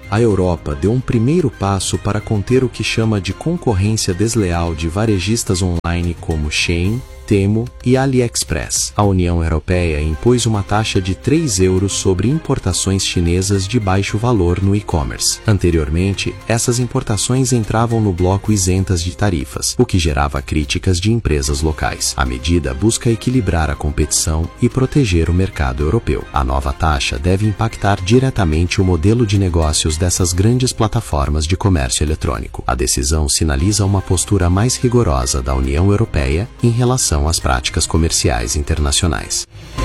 A Europa deu um primeiro passo para conter o que chama de concorrência desleal de varejistas online como Shein, Temu e AliExpress. A União Europeia impôs uma taxa de 3 euros sobre importações chinesas de baixo valor no e-commerce. Anteriormente, essas importações entravam no bloco isentas de tarifas, o que gerava críticas de empresas locais. A medida busca equilibrar a competição e proteger o mercado europeu. A nova taxa deve impactar diretamente o modelo de negócios dessas grandes plataformas de comércio eletrônico. A decisão sinaliza uma postura mais rigorosa da União Europeia em relação às práticas comerciais internacionais.